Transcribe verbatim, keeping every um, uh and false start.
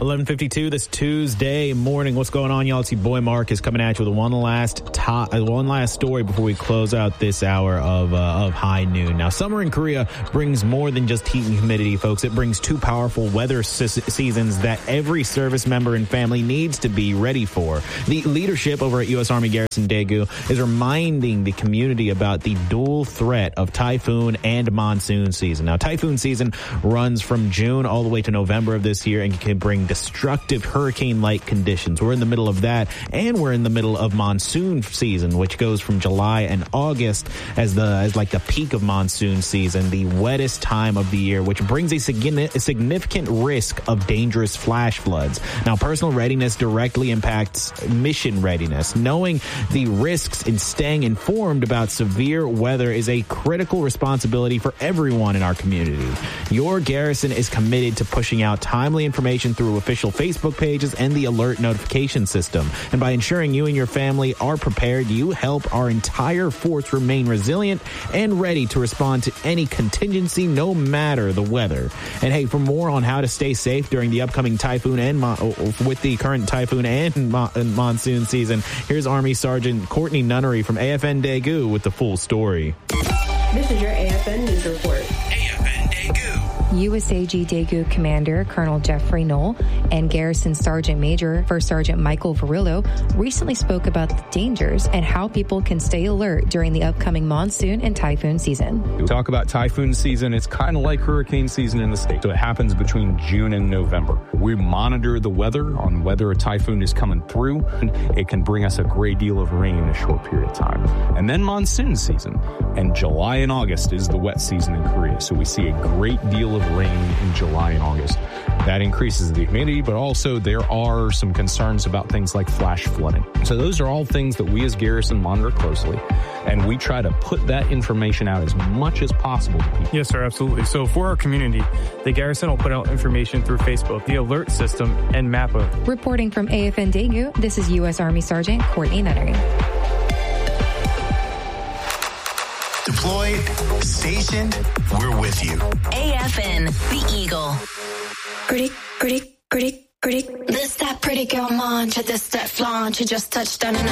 eleven fifty-two this Tuesday morning. What's going on, y'all? It's your boy Mark is coming at you with one last top, one last story before we close out this hour of uh, of High Noon. Now, summer in Korea brings more than just heat and humidity, folks. It brings two powerful weather se- seasons that every service member and family needs to be ready for. The leadership over at U S Army Garrison Daegu is reminding the community about the dual threat of typhoon and monsoon season. Now, typhoon season runs from June all the way to November of this year and can bring destructive hurricane-like conditions. We're in the middle of that, and we're in the middle of monsoon season, which goes from July and August as the as like the peak of monsoon season, the wettest time of the year, which brings a significant risk of dangerous flash floods. Now, personal readiness directly impacts mission readiness. Knowing the risks and staying informed about severe weather is a critical responsibility for everyone in our community. Your garrison is committed to pushing out timely information through official Facebook pages and the alert notification system. And by ensuring you and your family are prepared, you help our entire force remain resilient and ready to respond to any contingency, no matter the weather. And hey, for more on how to stay safe during the upcoming typhoon and mo- with the current typhoon and, mo- and monsoon season, here's Army Sergeant Courtney Nunnery from A F N Daegu with the full story. This is your A F N News Report. U S A G Daegu Commander Colonel Jeffrey Knoll and Garrison Sergeant Major First Sergeant Michael Varillo recently spoke about the dangers and how people can stay alert during the upcoming monsoon and typhoon season. We talk about typhoon season. It's kind of like hurricane season in the state. So it happens between June and November. We monitor the weather on whether a typhoon is coming through. It can bring us a great deal of rain in a short period of time. And then monsoon season. And July and August is the wet season in Korea. So we see a great deal of rain in July and August. That increases the humidity, but also there are some concerns about things like flash flooding. So those are all things that we as Garrison monitor closely, and we try to put that information out as much as possible to people. Yes, sir, absolutely. So for our community, the Garrison will put out information through Facebook, the alert system, and MAPA. Reporting from A F N Daegu, this is U S Army Sergeant Courtney Nunnery. Deployed, stationed, we're with you. A F N, the Eagle. Pretty, pretty, pretty, pretty. This that pretty girl mantra, this that flaunch, you just touched down and